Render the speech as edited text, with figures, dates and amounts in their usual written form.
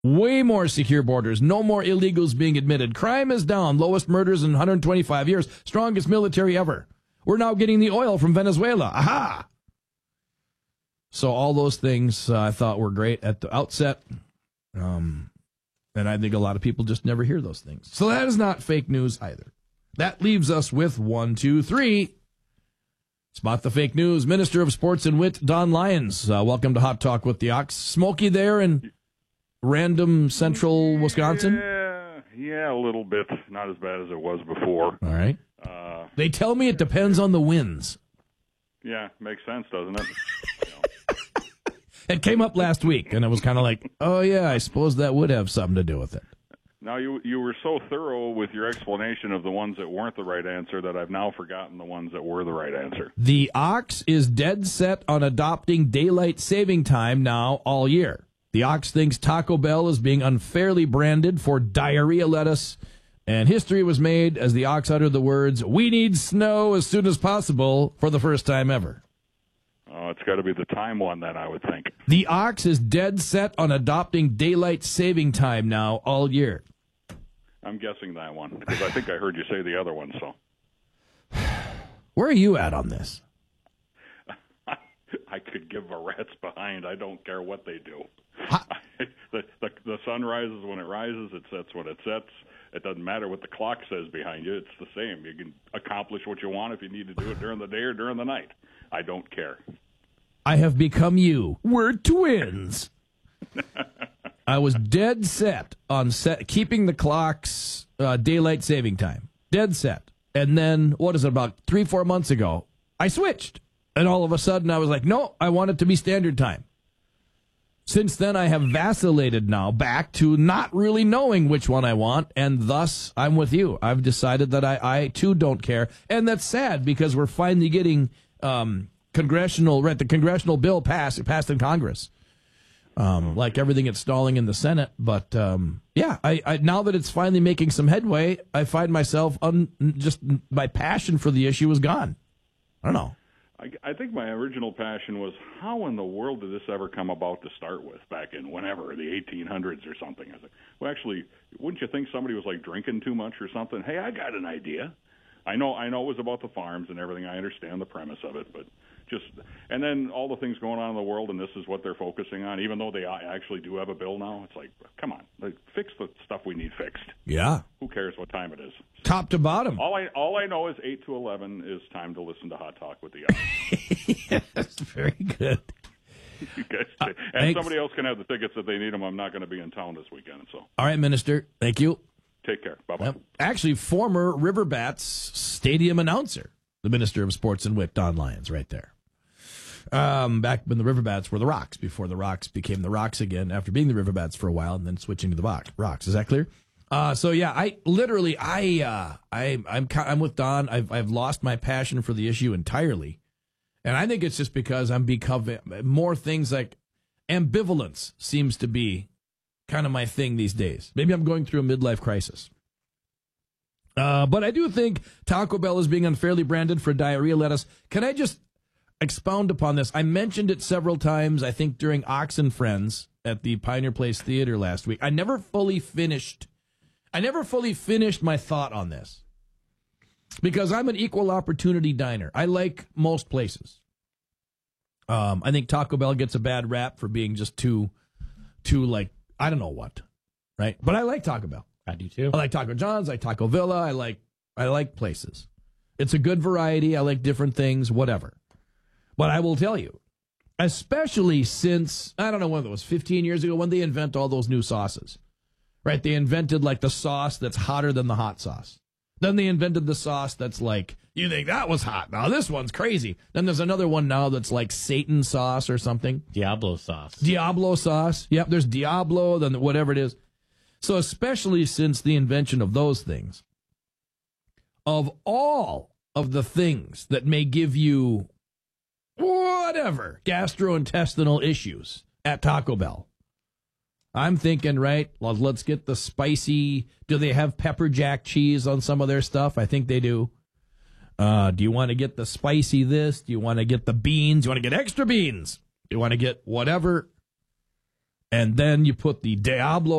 Way more secure borders. No more illegals being admitted. Crime is down. Lowest murders in 125 years. Strongest military ever. We're now getting the oil from Venezuela. Aha! So all those things I thought were great at the outset. And I think a lot of people just never hear those things. So that is not fake news either. That leaves us with 1, 2, 3. Spot the fake news. Minister of Sports and Wit, Don Lyons. Welcome to Hot Talk with the Ox. Smokey there in random central Wisconsin? Yeah, a little bit. Not as bad as it was before. All right. They tell me it depends on the winds. Yeah, makes sense, doesn't it? It came up last week, and it was kind of like, oh, yeah, I suppose that would have something to do with it. Now, you were so thorough with your explanation of the ones that weren't the right answer that I've now forgotten the ones that were the right answer. The Ox is dead set on adopting daylight saving time now all year. The Ox thinks Taco Bell is being unfairly branded for diarrhea lettuce, and history was made as the Ox uttered the words, "We need snow as soon as possible," for the first time ever. Oh, it's got to be the time one then, I would think. The Ox is dead set on adopting daylight saving time now all year. I'm guessing that one, because I think I heard you say the other one, so. Where are you at on this? I could give a rat's behind. I don't care what they do. The sun rises when it rises. It sets when it sets. It doesn't matter what the clock says behind you. It's the same. You can accomplish what you want if you need to do it during the day or during the night. I don't care. I have become you. We're twins. I was dead set on keeping the clock's daylight saving time. Dead set. And then, what is it, about 3-4 months ago, I switched. And all of a sudden, I was like, no, I want it to be standard time. Since then, I have vacillated now back to not really knowing which one I want, and thus, I'm with you. I've decided that I too, don't care. And that's sad, because we're finally getting the congressional bill passed in Congress. Like everything, it's stalling in the Senate. But, yeah, I now that it's finally making some headway, I find myself, just my passion for the issue is gone. I don't know. I think my original passion was, how in the world did this ever come about to start with back in whenever, the 1800s or something? I was like, well, actually, wouldn't you think somebody was like drinking too much or something? Hey, I got an idea. I know it was about the farms and everything. I understand the premise of it, but and then all the things going on in the world, and this is what they're focusing on, even though they actually do have a bill now. It's like, come on, fix the stuff we need fixed. Yeah. Who cares what time it is? Top to bottom. All I know is 8 to 11 is time to listen to Hot Talk with the Ox. Yes, very good. You guys, and somebody else can have the tickets if they need them. I'm not going to be in town this weekend. So. All right, Minister. Thank you. Take care. Bye-bye. Yep. Actually, former River Bats stadium announcer, the Minister of Sports and Wit, Don Lyons, right there. Back when the River Bats were the Rocks, before the Rocks became the Rocks again, after being the River Bats for a while and then switching to the Rocks. Is that clear? So yeah, I'm with Don. I've lost my passion for the issue entirely, and I think it's just because I'm becoming more things like ambivalence seems to be kind of my thing these days. Maybe I'm going through a midlife crisis. But I do think Taco Bell is being unfairly branded for diarrhea lettuce. Can I just expound upon this? I mentioned it several times, I think, during Ox and Friends at the Pioneer Place Theater last week. I never fully finished my thought on this because I'm an equal opportunity diner. I like most places. I think Taco Bell gets a bad rap for being just too like, I don't know what, right? But I like Taco Bell. I do too. I like Taco John's. I like Taco Villa. I like places. It's a good variety. I like different things, whatever. But I will tell you, especially since, I don't know when it was, 15 years ago, when they invent all those new sauces, right? They invented like the sauce that's hotter than the hot sauce. Then they invented the sauce that's like, you think that was hot. Now this one's crazy. Then there's another one now that's like Satan sauce or something. Diablo sauce. Diablo sauce. Yep, there's Diablo, then whatever it is. So especially since the invention of those things, of all of the things that may give you whatever gastrointestinal issues at Taco Bell, I'm thinking, right, well, let's get the spicy. Do they have pepper jack cheese on some of their stuff? I think they do. Do you want to get the spicy this? Do you want to get the beans? Do you want to get extra beans? Do you want to get whatever? And then you put the Diablo